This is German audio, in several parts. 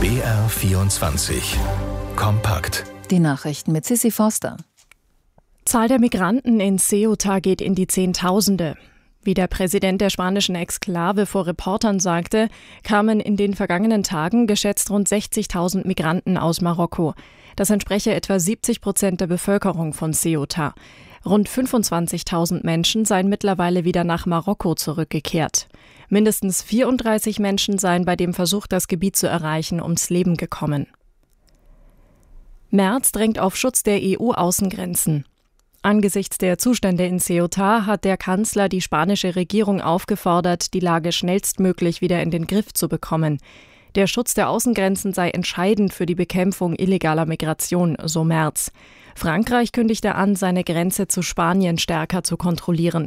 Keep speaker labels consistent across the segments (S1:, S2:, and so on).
S1: BR24 kompakt.
S2: Die Nachrichten mit Sissi Forster.
S3: Zahl der Migranten in Ceuta geht in die Zehntausende. Wie der Präsident der spanischen Exklave vor Reportern sagte, kamen in den vergangenen Tagen geschätzt rund 60.000 Migranten aus Marokko. Das entspreche etwa 70% der Bevölkerung von Ceuta. Rund 25.000 Menschen seien mittlerweile wieder nach Marokko zurückgekehrt. Mindestens 34 Menschen seien bei dem Versuch, das Gebiet zu erreichen, ums Leben gekommen. Merz drängt auf Schutz der EU-Außengrenzen. Angesichts der Zustände in Ceuta hat der Kanzler die spanische Regierung aufgefordert, die Lage schnellstmöglich wieder in den Griff zu bekommen. Der Schutz der Außengrenzen sei entscheidend für die Bekämpfung illegaler Migration, so Merz. Frankreich kündigte an, seine Grenze zu Spanien stärker zu kontrollieren.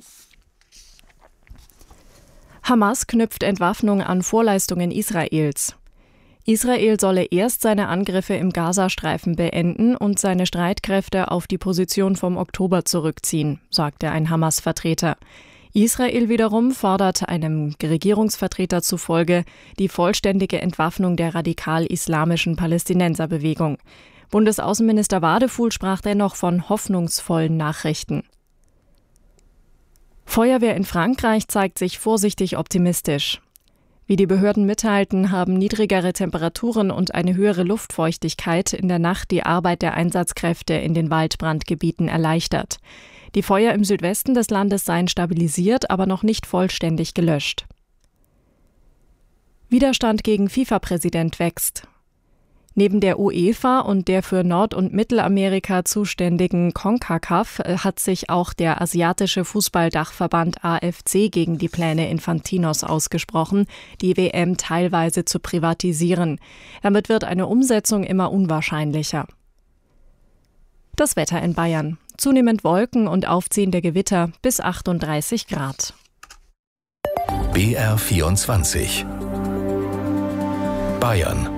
S3: Hamas knüpft Entwaffnung an Vorleistungen Israels. Israel solle erst seine Angriffe im Gazastreifen beenden und seine Streitkräfte auf die Position vom Oktober zurückziehen, sagte ein Hamas-Vertreter. Israel wiederum fordert einem Regierungsvertreter zufolge die vollständige Entwaffnung der radikal-islamischen Palästinenserbewegung. Bundesaußenminister Wadefuhl sprach dennoch von hoffnungsvollen Nachrichten. Feuerwehr in Frankreich zeigt sich vorsichtig optimistisch. Wie die Behörden mitteilten, haben niedrigere Temperaturen und eine höhere Luftfeuchtigkeit in der Nacht die Arbeit der Einsatzkräfte in den Waldbrandgebieten erleichtert. Die Feuer im Südwesten des Landes seien stabilisiert, aber noch nicht vollständig gelöscht. Widerstand gegen FIFA-Präsident wächst. Neben der UEFA und der für Nord- und Mittelamerika zuständigen CONCACAF hat sich auch der asiatische Fußballdachverband AFC gegen die Pläne Infantinos ausgesprochen, die WM teilweise zu privatisieren. Damit wird eine Umsetzung immer unwahrscheinlicher. Das Wetter in Bayern. Zunehmend Wolken und aufziehende Gewitter bis 38 Grad.
S1: BR24 Bayern.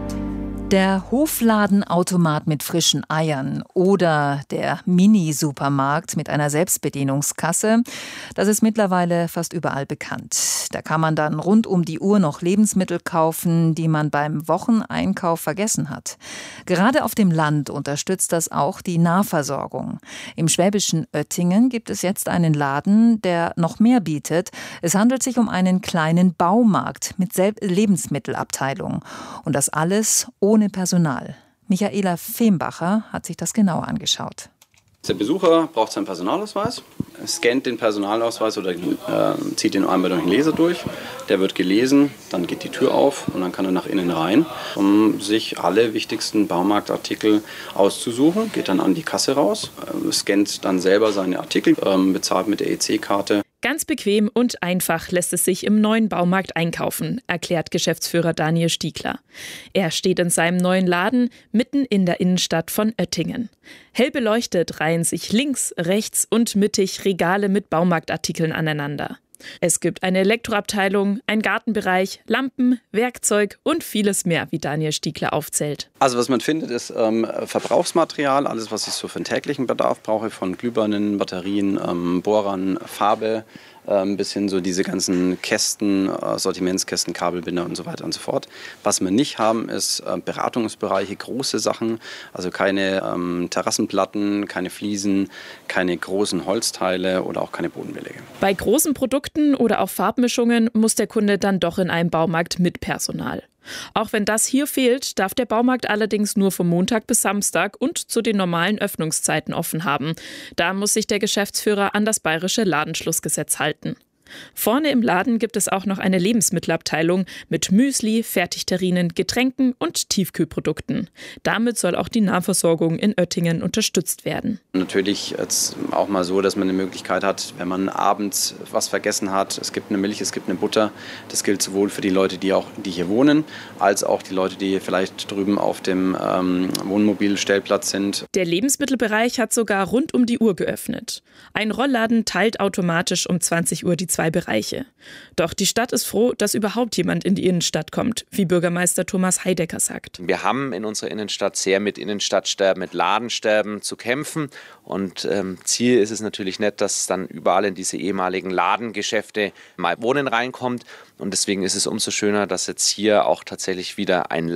S2: Der Hofladenautomat mit frischen Eiern oder der Mini-Supermarkt mit einer Selbstbedienungskasse, das ist mittlerweile fast überall bekannt. Da kann man dann rund um die Uhr noch Lebensmittel kaufen, die man beim Wocheneinkauf vergessen hat. Gerade auf dem Land unterstützt das auch die Nahversorgung. Im schwäbischen Oettingen gibt es jetzt einen Laden, der noch mehr bietet. Es handelt sich um einen kleinen Baumarkt mit Lebensmittelabteilung. Und das alles ohne Personal. Michaela Fembacher hat sich das genauer angeschaut.
S4: Der Besucher braucht seinen Personalausweis, scannt den Personalausweis oder zieht den einmal durch den Leser durch. Der wird gelesen, dann geht die Tür auf und dann kann er nach innen rein, um sich alle wichtigsten Baumarktartikel auszusuchen. Geht dann an die Kasse raus, scannt dann selber seine Artikel, bezahlt mit der EC-Karte.
S5: Ganz bequem und einfach lässt es sich im neuen Baumarkt einkaufen, erklärt Geschäftsführer Daniel Stiegler. Er steht in seinem neuen Laden mitten in der Innenstadt von Oettingen. Hell beleuchtet reihen sich links, rechts und mittig Regale mit Baumarktartikeln aneinander. Es gibt eine Elektroabteilung, einen Gartenbereich, Lampen, Werkzeug und vieles mehr, wie Daniel Stiegler aufzählt.
S4: Also was man findet, ist Verbrauchsmaterial, alles was ich so für den täglichen Bedarf brauche, von Glühbirnen, Batterien, Bohrern, Farbe, bis hin so diese ganzen Kästen, Sortimentskästen, Kabelbinder und so weiter und so fort. Was wir nicht haben, ist Beratungsbereiche, große Sachen, also keine Terrassenplatten, keine Fliesen, keine großen Holzteile oder auch keine Bodenbeläge.
S5: Bei großen Produkten oder auch Farbmischungen muss der Kunde dann doch in einen Baumarkt mit Personal. Auch wenn das hier fehlt, darf der Baumarkt allerdings nur vom Montag bis Samstag und zu den normalen Öffnungszeiten offen haben. Da muss sich der Geschäftsführer an das bayerische Ladenschlussgesetz halten. Vorne im Laden gibt es auch noch eine Lebensmittelabteilung mit Müsli, Fertigterrinen, Getränken und Tiefkühlprodukten. Damit soll auch die Nahversorgung in Oettingen unterstützt werden.
S4: Natürlich jetzt auch mal so, dass man eine Möglichkeit hat, wenn man abends was vergessen hat. Es gibt eine Milch, es gibt eine Butter. Das gilt sowohl für die Leute, die hier wohnen, als auch die Leute, die vielleicht drüben auf dem Wohnmobilstellplatz sind.
S5: Der Lebensmittelbereich hat sogar rund um die Uhr geöffnet. Ein Rollladen teilt automatisch um 20 Uhr die zwei Bereiche. Doch die Stadt ist froh, dass überhaupt jemand in die Innenstadt kommt, wie Bürgermeister Thomas Heidecker sagt.
S6: Wir haben in unserer Innenstadt sehr mit Innenstadtsterben, mit Ladensterben zu kämpfen. Und Ziel ist es natürlich nicht, dass dann überall in diese ehemaligen Ladengeschäfte mal Wohnen reinkommt. Und deswegen ist es umso schöner, dass jetzt hier auch tatsächlich wieder ein